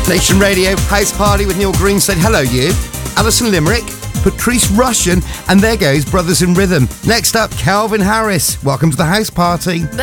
Nation Radio, House Party with Neil Green said hello you. Alison Limerick, Patrice Russian, and there goes Brothers in Rhythm. Next up, Calvin Harris. Welcome to the House Party.